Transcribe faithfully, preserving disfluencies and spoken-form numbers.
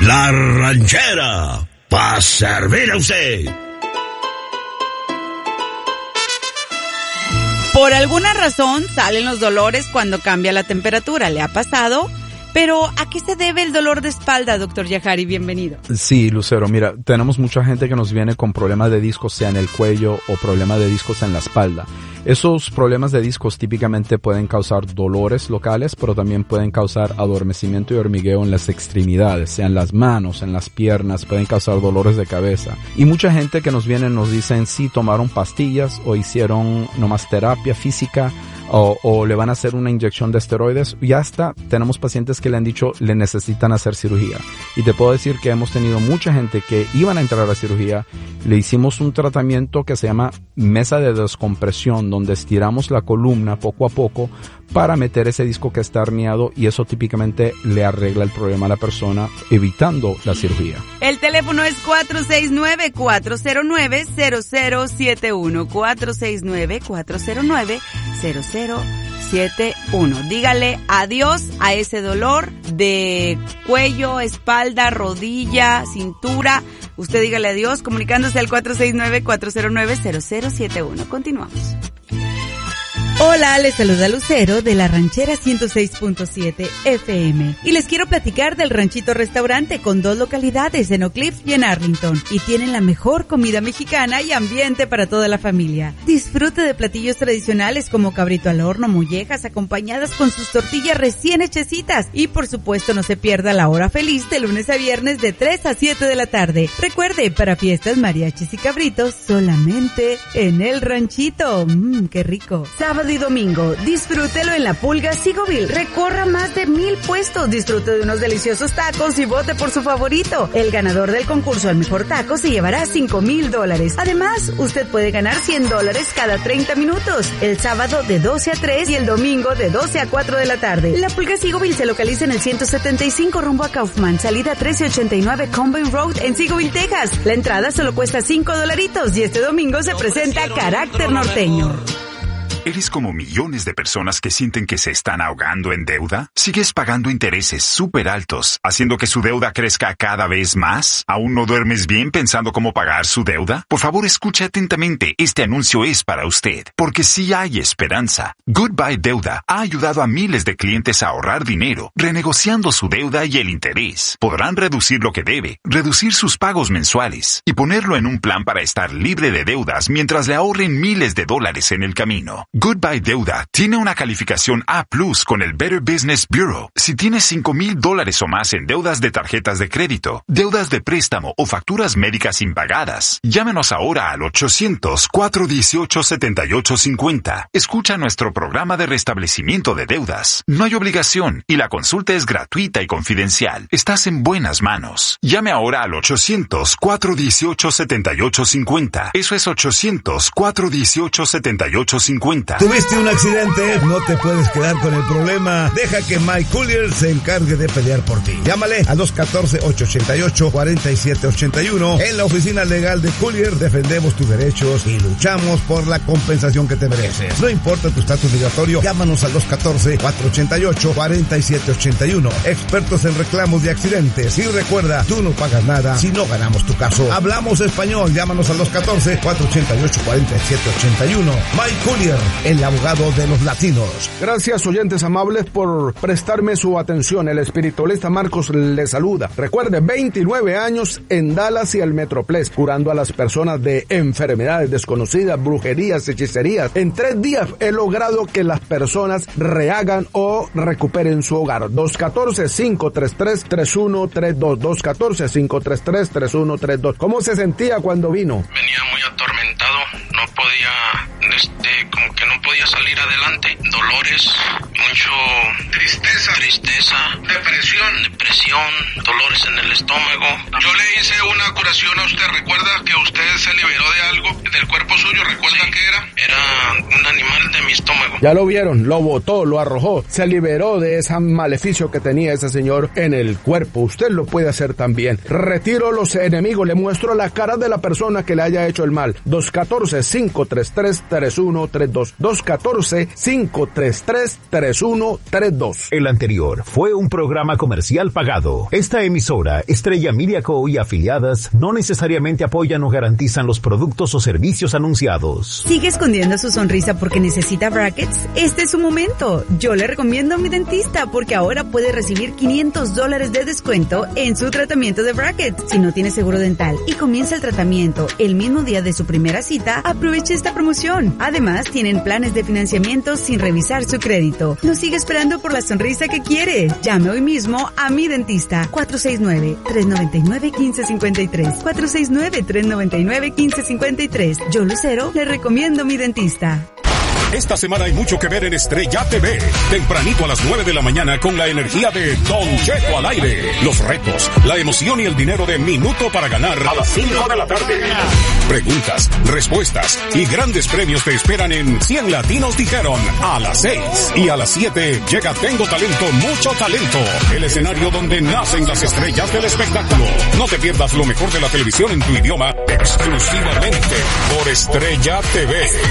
La Ranchera, para servir a usted. Por alguna razón salen los dolores cuando cambia la temperatura. ¿Le ha pasado? Pero, ¿a qué se debe el dolor de espalda, doctor Yajari? Bienvenido. Sí, Lucero, mira, tenemos mucha gente que nos viene con problemas de discos, sea en el cuello o problemas de discos en la espalda. Esos problemas de discos típicamente pueden causar dolores locales, pero también pueden causar adormecimiento y hormigueo en las extremidades, sea en las manos, en las piernas, pueden causar dolores de cabeza. Y mucha gente que nos viene nos dicen si tomaron pastillas o hicieron nomás terapia física, O, o le van a hacer una inyección de esteroides. Y hasta tenemos pacientes que le han dicho le necesitan hacer cirugía. Y te puedo decir que hemos tenido mucha gente que iban a entrar a cirugía. Le hicimos un tratamiento que se llama mesa de descompresión, donde estiramos la columna poco a poco para meter ese disco que está herniado, y eso típicamente le arregla el problema a la persona, evitando la cirugía. El teléfono es cuatro seis nueve, cuatro cero nueve, cero cero siete uno, cuatro seis nueve, cuatro cero nueve, cero cero siete uno. Dígale adiós a ese dolor de cuello, espalda, rodilla, cintura. Usted dígale adiós comunicándose al cuatro seis nueve, cuatro cero nueve, cero cero siete uno. Continuamos. Hola, les saluda Lucero de la Ranchera ciento seis punto siete F M y les quiero platicar del Ranchito Restaurante con dos localidades en Oak Cliff y en Arlington, y tienen la mejor comida mexicana y ambiente para toda la familia. Disfrute de platillos tradicionales como cabrito al horno, mollejas acompañadas con sus tortillas recién hechecitas, y por supuesto no se pierda la hora feliz de lunes a viernes de tres a siete de la tarde. Recuerde, para fiestas, mariachis y cabritos solamente en el Ranchito. Mmm, qué rico. Sábado y domingo, disfrútelo en La Pulga, Seagoville. Recorra más de mil puestos, disfrute de unos deliciosos tacos y vote por su favorito. El ganador del concurso al mejor taco se llevará cinco mil dólares. Además, usted puede ganar cien dólares cada treinta minutos. El sábado de doce a tres y el domingo de doce a cuatro de la tarde. La Pulga Seagoville se localiza en el ciento setenta y cinco rumbo a Kaufman, salida trece ochenta y nueve Combine Road en Seagoville, Texas. La entrada solo cuesta cinco dolaritos y este domingo se presenta Carácter Norteño. ¿Eres como millones de personas que sienten que se están ahogando en deuda? ¿Sigues pagando intereses súper altos, haciendo que su deuda crezca cada vez más? ¿Aún no duermes bien pensando cómo pagar su deuda? Por favor, escuche atentamente. Este anuncio es para usted, porque sí hay esperanza. Goodbye Deuda ha ayudado a miles de clientes a ahorrar dinero, renegociando su deuda y el interés. Podrán reducir lo que debe, reducir sus pagos mensuales y ponerlo en un plan para estar libre de deudas mientras le ahorren miles de dólares en el camino. Goodbye Deuda tiene una calificación A plus con el Better Business Bureau. Si tienes cinco mil dólares o más en deudas de tarjetas de crédito, deudas de préstamo o facturas médicas impagadas, llámenos ahora al ochocientos, cuatro dieciocho, setenta y ocho cincuenta. Escucha nuestro programa de restablecimiento de deudas. No hay obligación y la consulta es gratuita y confidencial. Estás en buenas manos. Llame ahora al ochocientos, cuatro dieciocho, setenta y ocho cincuenta. Eso es ochocientos, cuatro dieciocho, setenta y ocho cincuenta. ¿Tuviste un accidente? No te puedes quedar con el problema. Deja que Mike Collier se encargue de pelear por ti. Llámale a dos uno cuatro, ocho ocho ocho, cuatro siete ocho uno. En la oficina legal de Collier defendemos tus derechos y luchamos por la compensación que te mereces. No importa tu estatus migratorio, llámanos al dos uno cuatro, cuatro ocho ocho, cuatro siete ocho uno. Expertos en reclamos de accidentes. Y recuerda, tú no pagas nada si no ganamos tu caso. Hablamos español. Llámanos al dos uno cuatro, cuatro ocho ocho, cuatro siete ocho uno. Mike Collier, el abogado de los latinos. Gracias, oyentes amables, por prestarme su atención. El espiritualista Marcos les saluda. Recuerde, veintinueve años en Dallas y el Metroplex, curando a las personas de enfermedades desconocidas, brujerías, hechicerías. En tres días he logrado que las personas rehagan o recuperen su hogar. dos uno cuatro, cinco tres tres, tres uno tres dos. dos uno cuatro, cinco tres tres, tres uno tres dos. ¿Cómo se sentía cuando vino? Venía muy atormentado, no podía, este, como que no podía salir adelante, dolores, mucho tristeza, tristeza, depresión, depresión, dolores en el estómago. Yo le hice una curación a usted, ¿recuerda que usted se liberó de algo del cuerpo suyo? ¿Recuerda sí. qué era? Era un animal de mi estómago. Ya lo vieron, lo botó, lo arrojó, se liberó de ese maleficio que tenía ese señor en el cuerpo. Usted lo puede hacer también. Retiro los enemigos, le muestro la cara de la persona que le haya hecho el mal. dos uno cuatro, cinco tres tres, tres uno tres dos. dos uno cuatro, cinco tres tres, tres tres uno tres dos. El anterior fue un programa comercial pagado. Esta emisora, Estrella Media Co. y afiliadas, no necesariamente apoyan o garantizan los productos o servicios anunciados. ¿Sigue escondiendo su sonrisa porque necesita brackets? Este es su momento. Yo le recomiendo a mi dentista porque ahora puede recibir quinientos dólares de descuento en su tratamiento de brackets. Si no tiene seguro dental y comienza el tratamiento el mismo día de su primera cita, aproveche esta promoción. Además, tienen planes de financiamiento sin revisar su crédito. No sigue esperando por la sonrisa que quiere. Llame hoy mismo a mi dentista. cuatro seis nueve, tres nueve nueve, uno cinco cinco tres. cuatro seis nueve, tres nueve nueve, uno cinco cinco tres. Yo, Lucero, le recomiendo a mi dentista. Esta semana hay mucho que ver en Estrella T V. Tempranito a las nueve de la mañana con la energía de Don Cheto al aire. Los retos, la emoción y el dinero de Minuto para Ganar a las cinco de la tarde. Preguntas, respuestas y grandes premios te esperan en cien Latinos Dijeron a las seis. Y a las siete llega Tengo Talento, Mucho Talento. El escenario donde nacen las estrellas del espectáculo. No te pierdas lo mejor de la televisión en tu idioma exclusivamente por Estrella T V.